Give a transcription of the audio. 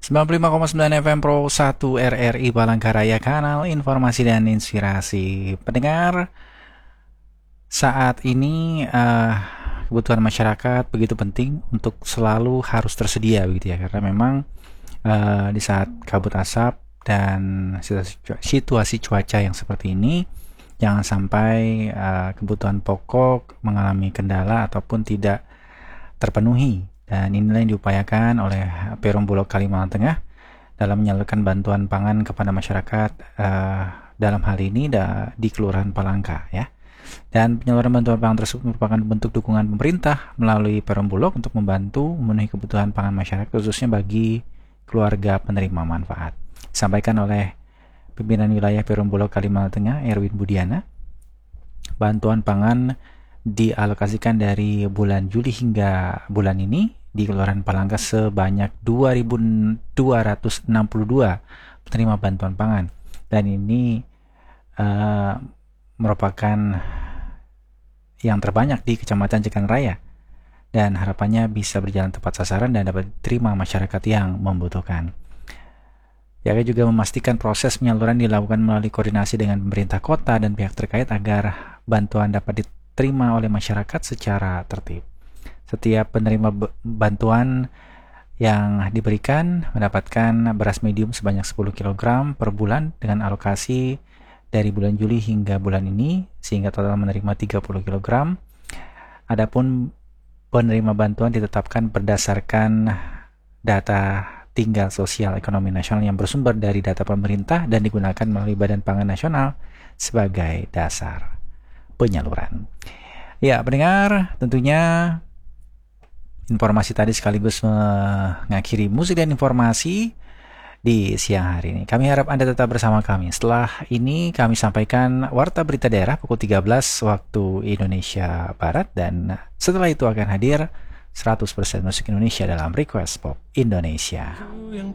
95,9 FM Pro 1 RRI Palangkaraya, kanal informasi dan inspirasi. Pendengar, saat ini kebutuhan masyarakat begitu penting untuk selalu harus tersedia begitu ya, karena memang di saat kabut asap dan situasi cuaca yang seperti ini, jangan sampai kebutuhan pokok mengalami kendala ataupun tidak terpenuhi. Dan inilah yang diupayakan oleh Perum Bulog Kalimantan Tengah dalam menyalurkan bantuan pangan kepada masyarakat, dalam hal ini di Kelurahan Palangka ya. Dan penyaluran bantuan pangan tersebut merupakan bentuk dukungan pemerintah melalui Perum Bulog untuk membantu memenuhi kebutuhan pangan masyarakat, khususnya bagi keluarga penerima manfaat. Disampaikan oleh pimpinan wilayah Perum Bulog Kalimantan Tengah, Erwin Budiana. Bantuan pangan dialokasikan dari bulan Juli hingga bulan ini di Kelurahan Palangka sebanyak 2.262 penerima bantuan pangan, dan ini merupakan yang terbanyak di Kecamatan Jekan Raya, dan harapannya bisa berjalan tepat sasaran dan dapat diterima masyarakat yang membutuhkan. Yaga juga memastikan proses penyaluran dilakukan melalui koordinasi dengan pemerintah kota dan pihak terkait agar bantuan dapat diterima oleh masyarakat secara tertib. Setiap penerima bantuan yang diberikan mendapatkan beras medium sebanyak 10 kg per bulan dengan alokasi dari bulan Juli hingga bulan ini, sehingga total menerima 30 kg. Adapun penerima bantuan ditetapkan berdasarkan data tinggal sosial ekonomi nasional yang bersumber dari data pemerintah dan digunakan melalui Badan Pangan Nasional sebagai dasar penyaluran. Ya, pendengar, tentunya informasi tadi sekaligus mengakhiri musik dan informasi di siang hari ini. Kami harap Anda tetap bersama kami. Setelah ini kami sampaikan Warta Berita Daerah pukul 13 waktu Indonesia Barat, dan setelah itu akan hadir 100% musik Indonesia dalam Request Pop Indonesia. Yang